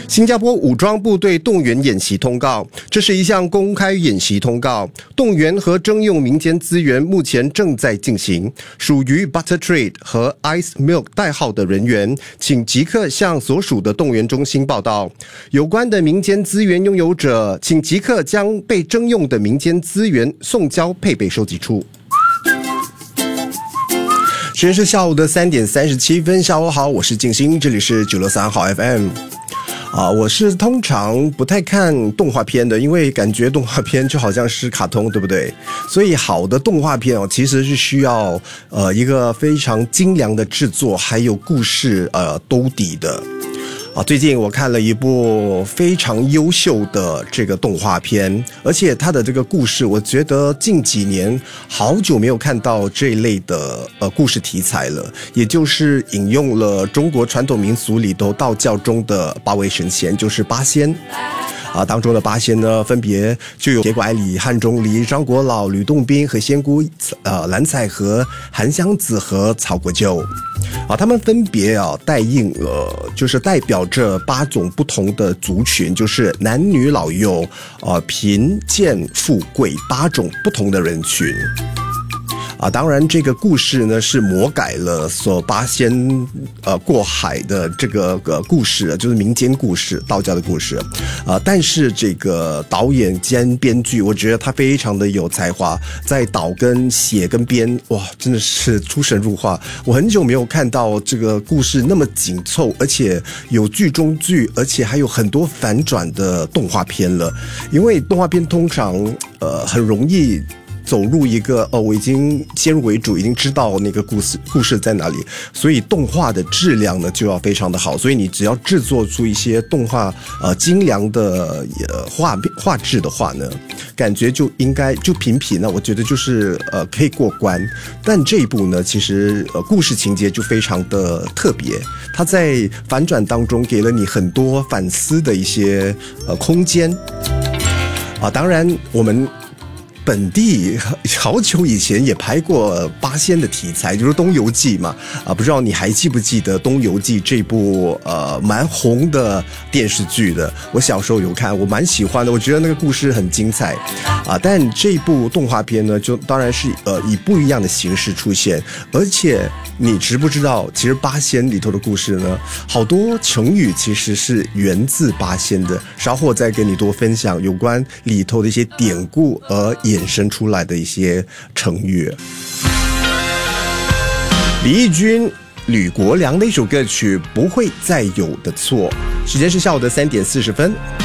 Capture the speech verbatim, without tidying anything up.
新加坡武装部队动员演习通告，这是一项公开演习通告，动员和征用民间资源目前正在进行。属于 Butter Trade 和 Ice Milk 代号的人员，请即刻向所属的动员中心报到。有关的民间资源拥有者，请即刻将被征用的民间资源送交配备收集处。时间是下午的三点三十七分，下午好，我是静心，这里是九六三号 F M。啊，我是通常不太看动画片的，因为感觉动画片就好像是卡通，对不对？所以好的动画片哦，其实是需要呃一个非常精良的制作，还有故事呃兜底的。啊，最近我看了一部非常优秀的这个动画片，而且它的这个故事，我觉得近几年好久没有看到这一类的呃故事题材了，也就是引用了中国传统民俗里头道教中的八位神仙，就是八仙。啊，当中的八仙呢，分别就有铁拐李、汉钟离、张国老、吕洞宾和仙姑呃蓝采和、韩湘子和曹国舅。啊，他们分别啊代应了，就是代表着八种不同的族群，就是男女老幼、呃贫贱富贵八种不同的人群。啊，当然，这个故事呢是魔改了所八仙呃过海的这个个故事，就是民间故事、道教的故事，啊，但是这个导演兼编剧，我觉得他非常的有才华，在导跟写跟编，哇，真的是出神入化。我很久没有看到这个故事那么紧凑，而且有剧中剧，而且还有很多反转的动画片了。因为动画片通常呃很容易走入一个哦，我已经先入为主，已经知道那个故事故事在哪里，所以动画的质量呢就要非常的好。所以你只要制作出一些动画呃精良的呃画画质的话呢，感觉就应该就平平呢，我觉得就是呃可以过关。但这一部呢，其实呃故事情节就非常的特别，它在反转当中给了你很多反思的一些呃空间啊。当然我们本地好久以前也拍过八仙的题材，就是《东游记》嘛，啊，不知道你还记不记得《东游记》这部呃蛮红的电视剧的？我小时候有看，我蛮喜欢的，我觉得那个故事很精彩，啊，但这部动画片呢，就当然是呃以不一样的形式出现，而且你知不知道，其实八仙里头的故事呢，好多成语其实是源自八仙的，稍后再跟你多分享有关里头的一些典故而衍生出来的一些成语。李翊君、吕国良的一首歌曲《不会再有的错》，时间是下午的三点四十分。